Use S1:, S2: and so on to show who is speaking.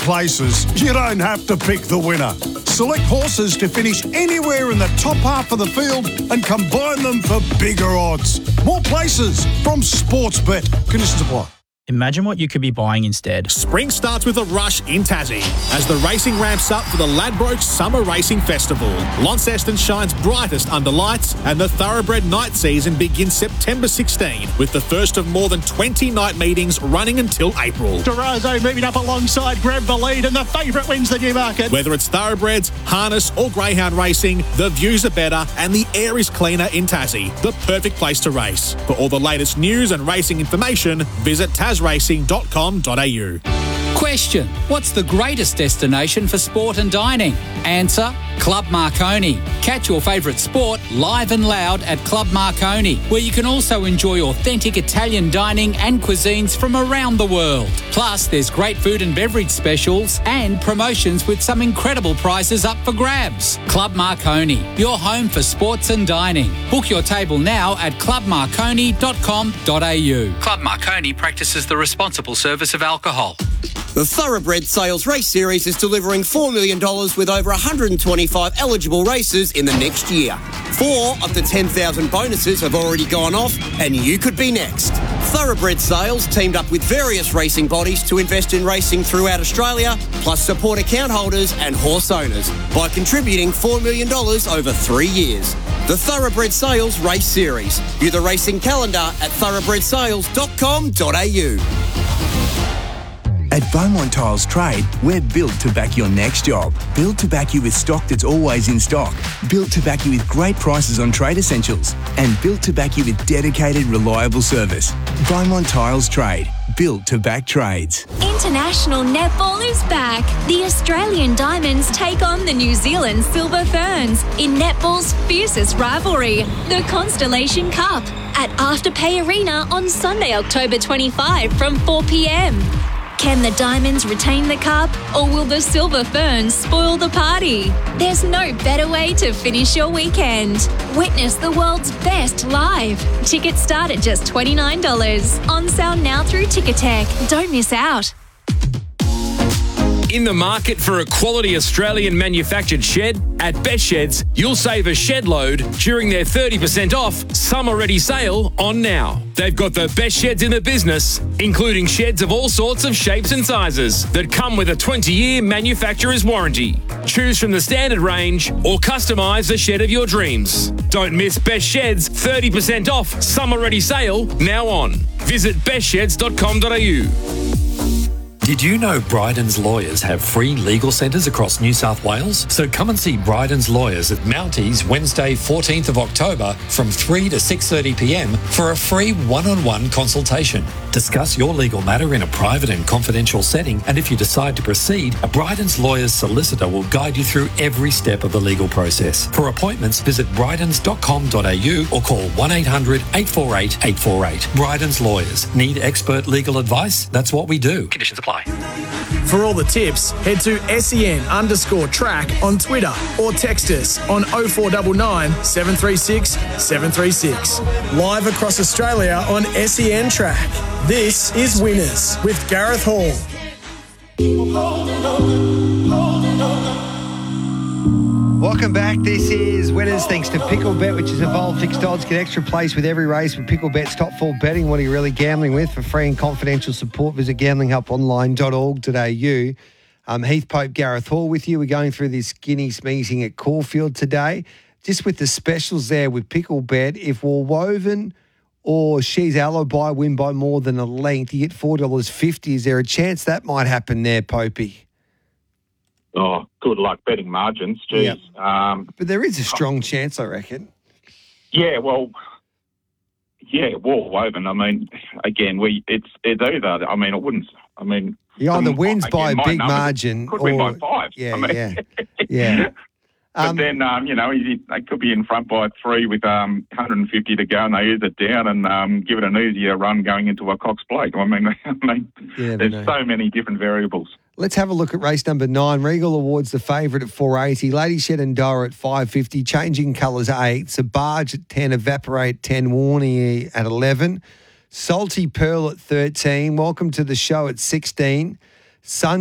S1: places, you don't have to pick the winner. Select horses to finish anywhere in the top half of the field and combine them for bigger odds. More places from Sportsbet. Conditions apply.
S2: Imagine what you could be buying instead.
S3: Spring starts with a rush in Tassie as the racing ramps up for the Ladbroke Summer Racing Festival. Launceston shines brightest under lights, and the Thoroughbred night season begins September 16 with the first of more than 20 night meetings running until April.
S4: Durazo moving up alongside Grab the lead, and the favourite wins the Newmarket.
S3: Whether it's thoroughbreds, harness or greyhound racing, the views are better and the air is cleaner in Tassie. The perfect place to race. For all the latest news and racing information, visit tasracing.com.au.
S5: Question: what's the greatest destination for sport and dining? Answer: Club Marconi. Catch your favourite sport live and loud at Club Marconi, where you can also enjoy authentic Italian dining and cuisines from around the world. Plus, there's great food and beverage specials and promotions with some incredible prizes up for grabs. Club Marconi, your home for sports and dining. Book your table now at clubmarconi.com.au. Club Marconi practices the responsible service of alcohol.
S6: The Thoroughbred Sales Race Series is delivering $4 million with over 125 eligible races in the next year. 4 of the 10,000 bonuses have already gone off, and you could be next. Thoroughbred Sales teamed up with various racing bodies to invest in racing throughout Australia, plus support account holders and horse owners by contributing $4 million over 3 years. The Thoroughbred Sales Race Series. View the racing calendar at thoroughbredsales.com.au.
S7: At Beaumont Tiles Trade, we're built to back your next job. Built to back you with stock that's always in stock. Built to back you with great prices on trade essentials. And built to back you with dedicated, reliable service. Beaumont Tiles Trade. Built to back trades.
S8: International netball is back. The Australian Diamonds take on the New Zealand Silver Ferns in netball's fiercest rivalry, the Constellation Cup, at Afterpay Arena on Sunday, October 25 from 4 p.m. Can the Diamonds retain the cup, or will the Silver Ferns spoil the party? There's no better way to finish your weekend. Witness the world's best live. Tickets start at just $29. On sale now through Ticketek. Don't miss out.
S9: In the market for a quality Australian manufactured shed? At Best Sheds, you'll save a shed load during their 30% off summer ready sale on now. They've got the best sheds in the business, including sheds of all sorts of shapes and sizes that come with a 20-year manufacturer's warranty. Choose from the standard range or customise the shed of your dreams. Don't miss Best Sheds 30% off summer ready sale now on. Visit bestsheds.com.au.
S10: Did you know Bryden's Lawyers have free legal centres across New South Wales? So come and see Bryden's Lawyers at Mounties Wednesday 14th of October from 3 to 6:30 p.m. for a free one-on-one consultation. Discuss your legal matter in a private and confidential setting, and if you decide to proceed, a Bryden's Lawyers solicitor will guide you through every step of the legal process. For appointments, visit brydens.com.au or call 1-800-848-848. Bryden's Lawyers. Need expert legal advice? That's what we do.
S5: Conditions apply.
S4: For all the tips, head to SEN_track on Twitter or text us on 0499 736 736. Live across Australia on SEN Track. This is Winners with Gareth Hall.
S11: Welcome back. This is Winners thanks to Picklebet, which has evolved fixed odds. Get extra place with every race with Picklebet's top 4 betting. What are you really gambling with? For free and confidential support, visit gamblinghelponline.org.au. Heath Pope, Gareth Hall with you. We're going through this Guineas meeting at Caulfield today. Just with the specials there with Picklebet, if Woolwoven or She's Alibi win by more than a length, you get $4.50. Is there a chance that might happen there, Popey?
S12: Oh, good luck betting margins. Jeez.
S11: Yep. But there is a strong chance, I reckon.
S12: Yeah, Woolwoven. I mean, again, it wouldn't. I mean,
S11: he either wins by a big margin
S12: could
S11: or
S12: win by 5.
S11: Yeah.
S12: But then, they could be in front by 3 with 150 to go, and they ease it down and give it an easier run going into a Cox Plate. I mean, there's so many different variables.
S11: Let's have a look at race number 9. Regal Awards the favourite at $4.80. Lady Shenandoah at $5.50. Changing Colours 8. Sabarge at 10. Evaporate 10. Warney at 11. Salty Pearl at 13. Welcome to the Show at 16. Sun